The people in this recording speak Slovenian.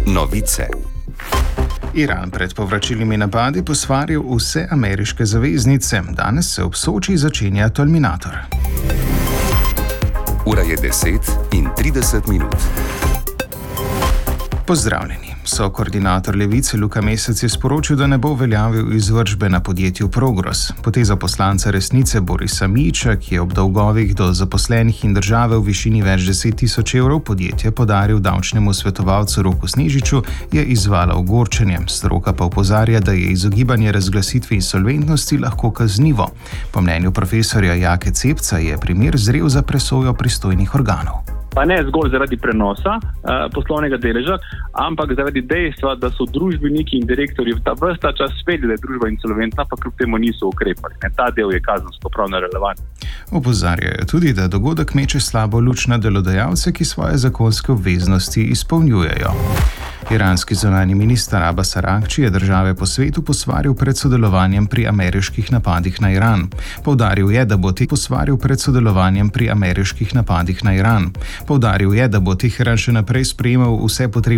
Novice. Iran pred povračilnimi napadi posvaril vse ameriške zaveznice. Danes se ob Soči začenja Tolminator. Ura je 10:30. Pozdravljeni. Sokoordinator Levice Luka Mesec je sporočil, da ne bo uveljavil izvršbe na podjetju Progros. Poteza poslanca Resnice Borisa Mijića, ki je ob dolgovih do zaposlenih in države v višini več 10.000 evrov podjetje podaril davčnemu svetovalcu Roku Snežiču, je izzvala ogorčenje. Stroka pa opozarja, da je izogibanje razglasitvi insolventnosti lahko kaznivo. Po mnenju profesorja Jake Cepca je primer zrel za presojo pristojnih organov. Pa ne zgolj zaradi prenosa poslovnega deleža, ampak zaradi dejstva, da so družbeniki in direktorji ves ta čas vedeli, da je družba insolventna, pa kljub temu niso ukrepali. Ta del je kazenskopravno relevanten. Opozarjajo tudi, da dogodek meče slabo luč na delodajalce, ki svoje zakonske obveznosti izpolnjujejo. Iranski zunanji minister Abbas Aragči je države po svetu posvaril pred sodelovanjem pri ameriških napadih na Iran. Poudaril je, da bo Teheran še naprej sprejemal vse potrebne